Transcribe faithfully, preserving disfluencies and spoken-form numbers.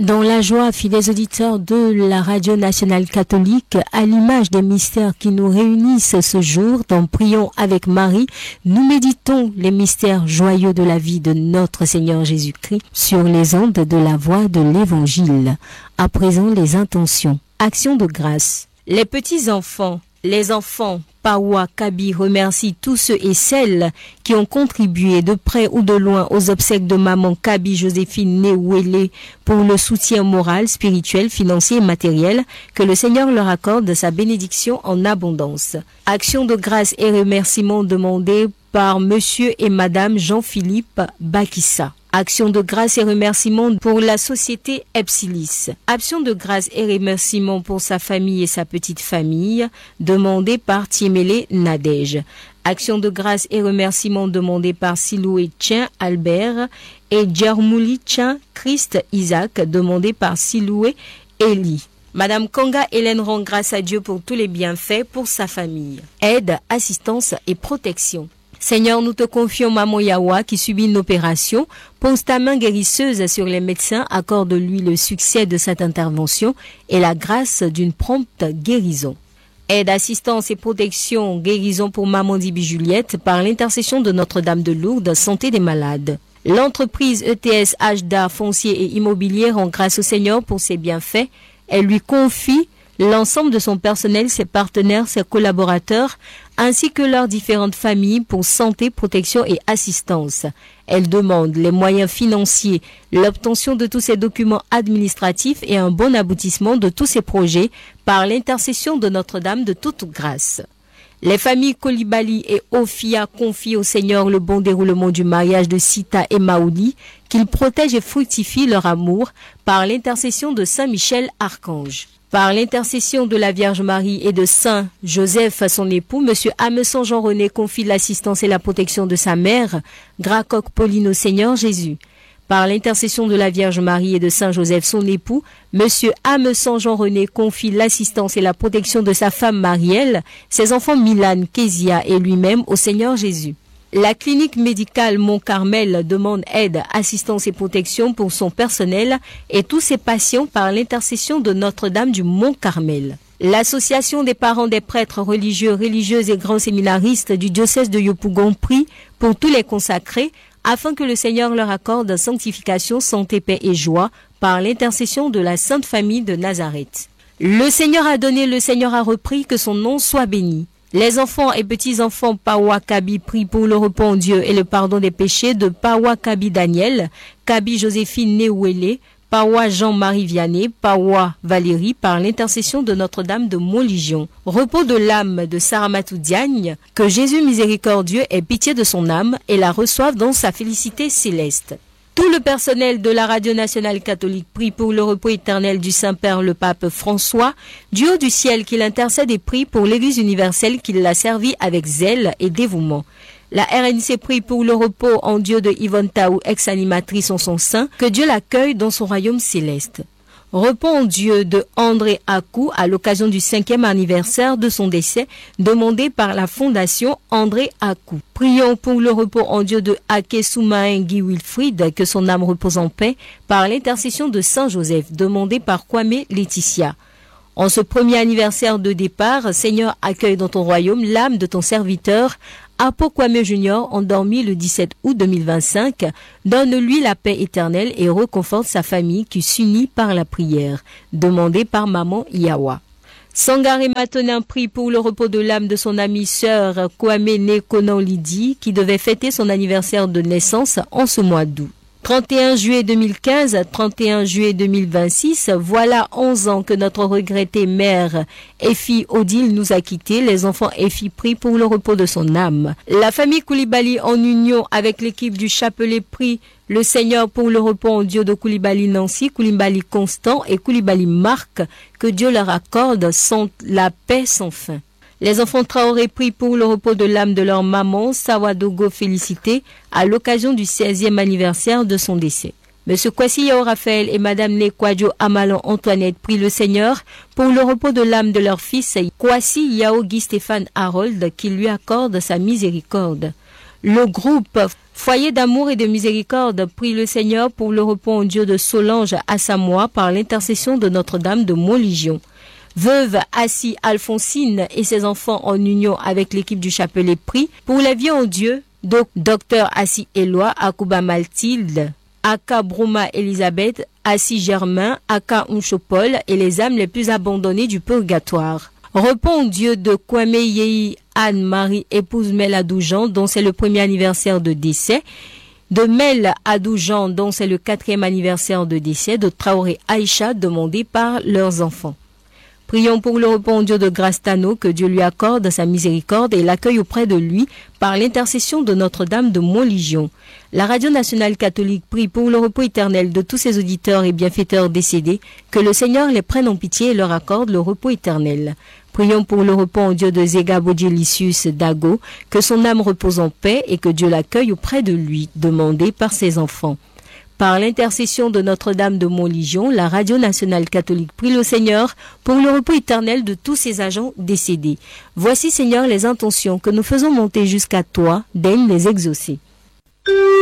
Dans la joie, fidèles auditeurs de la Radio Nationale Catholique, à l'image des mystères qui nous réunissent ce jour, dans Prions avec Marie, nous méditons les mystères joyeux de la vie de notre Seigneur Jésus-Christ sur les ondes de la voix de l'Évangile. À présent, les intentions. Action de grâce. Les petits enfants, les enfants, Pawa Kabi remercie tous ceux et celles qui ont contribué de près ou de loin aux obsèques de maman Kabi Joséphine Néouélé pour le soutien moral, spirituel, financier et matériel que le Seigneur leur accorde de sa bénédiction en abondance. Action de grâce et remerciements demandés par Monsieur et Madame Jean-Philippe Bakissa. Action de grâce et remerciements pour la société Epsilis. Action de grâce et remerciements pour sa famille et sa petite famille, demandée par Tiemele Nadège. Action de grâce et remerciements demandés par Siloué Tien Albert et Djermouli Tien Christ Isaac, demandé par Siloué Eli. Madame Kanga Hélène rend grâce à Dieu pour tous les bienfaits pour sa famille. Aide, assistance et protection. Seigneur, nous te confions Maman Yawa qui subit une opération. Pose ta main guérisseuse sur les médecins, accorde-lui le succès de cette intervention et la grâce d'une prompte guérison. Aide, assistance et protection, guérison pour Maman Dibi Juliette par l'intercession de Notre-Dame de Lourdes, santé des malades. L'entreprise E T S H D A foncier et immobilier rend grâce au Seigneur pour ses bienfaits. Elle lui confie l'ensemble de son personnel, ses partenaires, ses collaborateurs, ainsi que leurs différentes familles pour santé, protection et assistance. Elle demande les moyens financiers, l'obtention de tous ces documents administratifs et un bon aboutissement de tous ces projets par l'intercession de Notre-Dame de toute grâce. Les familles Kolibali et Ofia confient au Seigneur le bon déroulement du mariage de Sita et Maouli, qu'il protège et fructifie leur amour par l'intercession de Saint Michel Archange. Par l'intercession de la Vierge Marie et de Saint Joseph, son époux, Monsieur Hameçon Jean-René confie l'assistance et la protection de sa mère, Gracoq Pauline au Seigneur Jésus. Par l'intercession de la Vierge Marie et de Saint Joseph, son époux, Monsieur Hameçon Jean-René confie l'assistance et la protection de sa femme Marielle, ses enfants Milan, Kézia et lui-même au Seigneur Jésus. La clinique médicale Mont-Carmel demande aide, assistance et protection pour son personnel et tous ses patients par l'intercession de Notre-Dame du Mont-Carmel. L'association des parents des prêtres religieux, religieuses et grands séminaristes du diocèse de Yopougon prie pour tous les consacrés afin que le Seigneur leur accorde sanctification, santé, paix et joie par l'intercession de la Sainte Famille de Nazareth. Le Seigneur a donné, le Seigneur a repris, que son nom soit béni. Les enfants et petits-enfants Pawa Kabi prient pour le repos en Dieu et le pardon des péchés de Pawa Kabi Daniel, Kabi Joséphine Néouélé, Pawa Jean-Marie Vianney, Pawa Valérie par l'intercession de Notre-Dame de Montligion. Repos de l'âme de Saramatou Diagne, que Jésus miséricordieux ait pitié de son âme et la reçoive dans sa félicité céleste. Tout le personnel de la Radio Nationale Catholique prie pour le repos éternel du Saint-Père le Pape François, du haut du ciel qu'il intercède et prie pour l'Église universelle qui l'a servi avec zèle et dévouement. La R N C prie pour le repos en Dieu de Yvonne Taou, ex-animatrice en son sein, que Dieu l'accueille dans son royaume céleste. Repos en Dieu de André Akou à l'occasion du cinquième anniversaire de son décès, demandé par la Fondation André Akou. Prions pour le repos en Dieu de Ake Soumain Guy Wilfried, que son âme repose en paix, par l'intercession de Saint Joseph, demandé par Kwame Laetitia. En ce premier anniversaire de départ, Seigneur, accueille dans ton royaume l'âme de ton serviteur, Apo Kwame Junior, endormi le dix-sept août deux mille vingt-cinq, donne-lui la paix éternelle et reconforte sa famille qui s'unit par la prière, demandée par Maman Yawa. Sangaré Matonin prie pour le repos de l'âme de son amie sœur Kwame Nekonan Lydie, qui devait fêter son anniversaire de naissance en ce mois d'août. trente et un juillet deux mille quinze, trente et un juillet deux mille vingt-six, voilà onze ans que notre regrettée mère Effie Odile nous a quittés. Les enfants Effie prient pour le repos de son âme. La famille Koulibaly en union avec l'équipe du Chapelet prie le Seigneur pour le repos en Dieu de Koulibaly Nancy, Koulibaly Constant et Koulibaly Marc, que Dieu leur accorde sans la paix sans fin. Les enfants Traoré prient pour le repos de l'âme de leur maman, Sawadogo Félicité, à l'occasion du seizième anniversaire de son décès. Monsieur Kwasi Yao Raphaël et Madame Nekwadjo Amalan Antoinette prient le Seigneur pour le repos de l'âme de leur fils, Kwasi Yao Guy Stéphane Harold, qui lui accorde sa miséricorde. Le groupe Foyer d'amour et de miséricorde prie le Seigneur pour le repos en Dieu de Solange à Samoa par l'intercession de Notre-Dame de Montligion. Veuve Assis Alphonsine et ses enfants en union avec l'équipe du chapelet prie pour la vie en Dieu de Docteur Assis Éloi, Akuba Mathilde, Aka Brouma Elisabeth, Assis Germain, Aka Unchopol et les âmes les plus abandonnées du purgatoire. Repos en Dieu de Kwame Yei Anne-Marie, épouse Mel Adoujan, dont c'est le premier anniversaire de décès, de Mel Adoujan, dont c'est le quatrième anniversaire de décès, de Traoré Aïcha, demandé par leurs enfants. Prions pour le repos en Dieu de Grastano, que Dieu lui accorde sa miséricorde et l'accueille auprès de lui par l'intercession de Notre-Dame de Montligion. La Radio nationale catholique prie pour le repos éternel de tous ses auditeurs et bienfaiteurs décédés, que le Seigneur les prenne en pitié et leur accorde le repos éternel. Prions pour le repos en Dieu de Zega Bodilicius Dago, que son âme repose en paix et que Dieu l'accueille auprès de lui, demandé par ses enfants. Par l'intercession de Notre-Dame de Montligion, la Radio nationale catholique prie le Seigneur pour le repos éternel de tous ses agents décédés. Voici, Seigneur, les intentions que nous faisons monter jusqu'à toi, daigne les exaucer.